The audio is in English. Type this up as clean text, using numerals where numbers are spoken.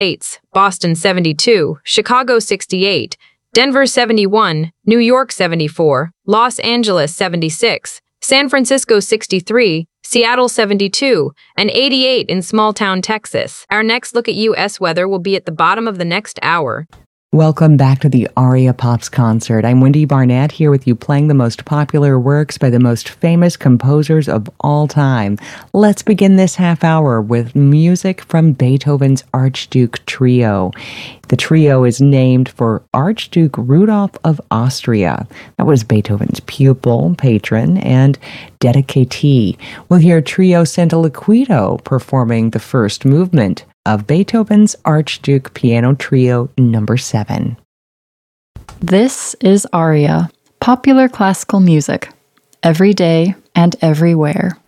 States, Boston 72, Chicago 68, Denver 71, New York 74, Los Angeles 76, San Francisco 63, Seattle 72, and 88 in small-town Texas. Our next look at U.S. weather will be at the bottom of the next hour. Welcome back to the Aria Pops concert. I'm Wendy Barnett here with you playing the most popular works by the most famous composers of all time. Let's begin this half hour with music from Beethoven's Archduke Trio. The trio is named for Archduke Rudolph of Austria. That was Beethoven's pupil, patron, and dedicatee. We'll hear Trio Santa Liquido performing the first movement of Beethoven's Archduke Piano Trio No. 7. This is Aria, popular classical music, every day and everywhere.